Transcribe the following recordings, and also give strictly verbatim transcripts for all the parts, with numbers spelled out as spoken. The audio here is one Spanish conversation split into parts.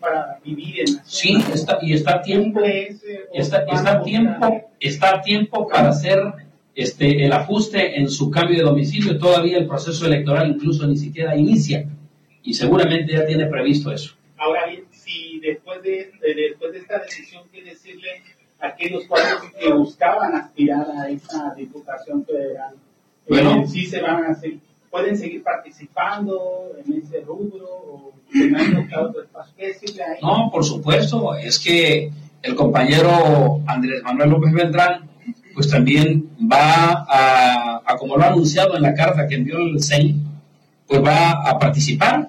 para vivir en la zona. Sí, está, y está a tiempo, está, está a tiempo, está a tiempo para hacer este el ajuste en su cambio de domicilio. Todavía el proceso electoral incluso ni siquiera inicia y seguramente ya tiene previsto eso. Ahora bien, si después de, de después de esta decisión, ¿qué decirle a aquellos cuadros que buscaban aspirar a esa diputación federal? Bueno, eh, sí se van a hacer, pueden seguir participando en ese rubro o tendrán buscado otro espacio. ¿Qué decirle a ellos? No, por supuesto, es que el compañero Andrés Manuel López Beltrán pues también va a, a, como lo ha anunciado en la carta que envió el C E N, pues va a participar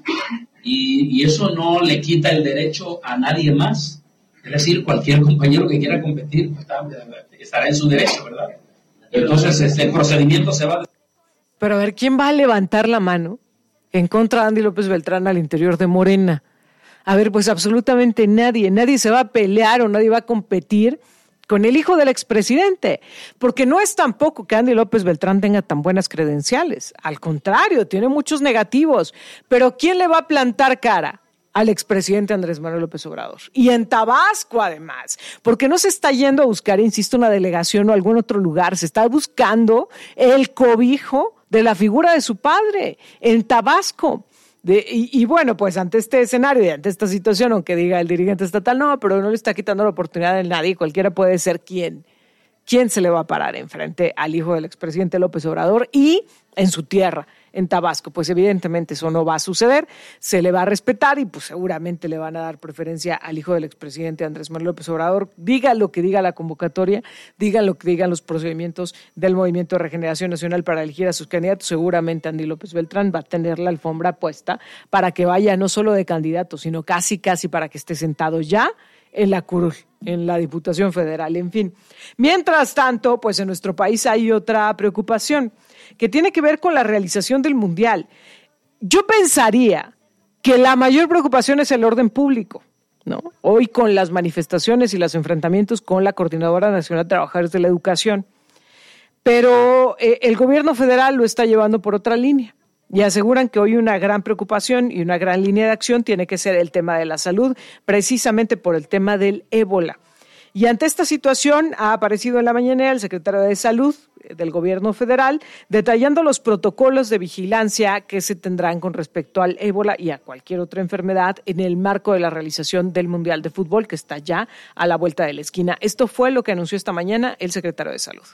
y, y eso no le quita el derecho a nadie más. Es decir, cualquier compañero que quiera competir pues, está, estará en su derecho, ¿verdad? Entonces este, el procedimiento se va a... Pero a ver, ¿quién va a levantar la mano en contra de Andy López Beltrán al interior de Morena? A ver, pues absolutamente nadie, nadie se va a pelear o nadie va a competir con el hijo del expresidente, porque no es tampoco que Andy López Beltrán tenga tan buenas credenciales, al contrario, tiene muchos negativos, pero ¿quién le va a plantar cara? Al expresidente Andrés Manuel López Obrador. Y en Tabasco, además, porque no se está yendo a buscar, insisto, una delegación o algún otro lugar, se está buscando el cobijo de la figura de su padre en Tabasco. De, y, y bueno, pues ante este escenario y ante esta situación, aunque diga el dirigente estatal, no, pero no le está quitando la oportunidad a nadie, cualquiera puede ser quien, quién se le va a parar enfrente al hijo del expresidente López Obrador y en su tierra, en Tabasco. Pues evidentemente eso no va a suceder, se le va a respetar y pues seguramente le van a dar preferencia al hijo del expresidente Andrés Manuel López Obrador. Diga lo que diga la convocatoria, diga lo que digan los procedimientos del Movimiento de Regeneración Nacional para elegir a sus candidatos, seguramente Andy López Beltrán va a tener la alfombra puesta para que vaya no solo de candidato, sino casi casi para que esté sentado ya en la curul, en la Diputación Federal, en fin. Mientras tanto, pues en nuestro país hay otra preocupación que tiene que ver con la realización del Mundial. Yo pensaría que la mayor preocupación es el orden público, ¿no? Hoy con las manifestaciones y los enfrentamientos con la Coordinadora Nacional de Trabajadores de la Educación, pero eh, el gobierno federal lo está llevando por otra línea. Y aseguran que hoy una gran preocupación y una gran línea de acción tiene que ser el tema de la salud, precisamente por el tema del ébola. Y ante esta situación ha aparecido en la mañanera el secretario de Salud del Gobierno Federal detallando los protocolos de vigilancia que se tendrán con respecto al ébola y a cualquier otra enfermedad en el marco de la realización del Mundial de Fútbol que está ya a la vuelta de la esquina. Esto fue lo que anunció esta mañana el secretario de Salud.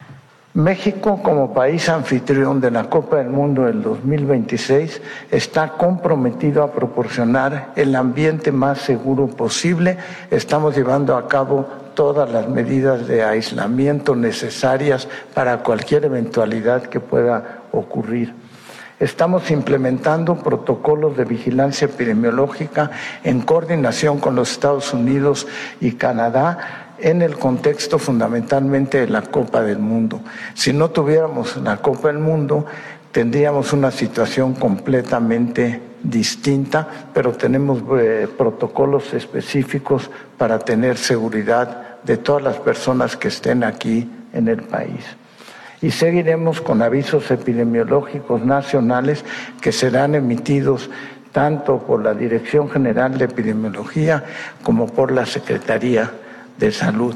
México, como país anfitrión de la Copa del Mundo del dos mil veintiséis, está comprometido a proporcionar el ambiente más seguro posible. Estamos llevando a cabo todas las medidas de aislamiento necesarias para cualquier eventualidad que pueda ocurrir. Estamos implementando protocolos de vigilancia epidemiológica en coordinación con los Estados Unidos y Canadá, en el contexto fundamentalmente de la Copa del Mundo. Si no tuviéramos la Copa del Mundo, tendríamos una situación completamente distinta, pero tenemos eh, protocolos específicos para tener seguridad de todas las personas que estén aquí en el país. Y seguiremos con avisos epidemiológicos nacionales que serán emitidos tanto por la Dirección General de Epidemiología como por la Secretaría de Salud.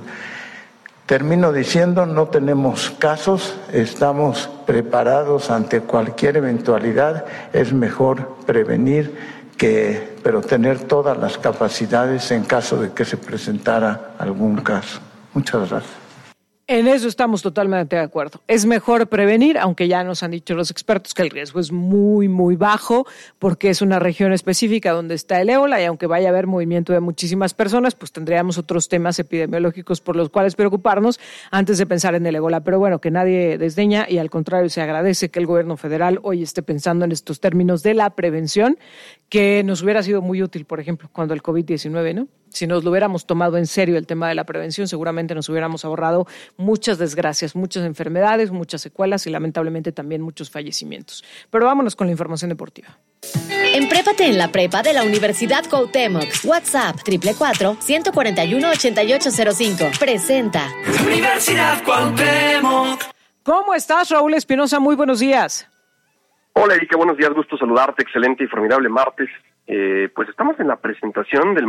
Termino diciendo, no tenemos casos, estamos preparados ante cualquier eventualidad, es mejor prevenir que, pero tener todas las capacidades en caso de que se presentara algún caso. Muchas gracias. En eso estamos totalmente de acuerdo. Es mejor prevenir, aunque ya nos han dicho los expertos que el riesgo es muy, muy bajo, porque es una región específica donde está el ébola y aunque vaya a haber movimiento de muchísimas personas, pues tendríamos otros temas epidemiológicos por los cuales preocuparnos antes de pensar en el ébola. Pero bueno, que nadie desdeña y al contrario se agradece que el gobierno federal hoy esté pensando en estos términos de la prevención, que nos hubiera sido muy útil, por ejemplo, cuando el covid diecinueve, ¿no? Si nos lo hubiéramos tomado en serio el tema de la prevención, seguramente nos hubiéramos ahorrado muchas desgracias, muchas enfermedades, muchas secuelas y lamentablemente también muchos fallecimientos. Pero vámonos con la información deportiva. Emprépate en la prepa de la Universidad Cuauhtémoc. WhatsApp cuatro cuatro cuatro, uno cuatro uno, ocho ocho cero cinco. Presenta Universidad Cuauhtémoc. ¿Cómo estás, Raúl Espinosa? Muy buenos días. Hola, Erika, buenos días, gusto saludarte, excelente y formidable martes. Eh, pues estamos en la presentación del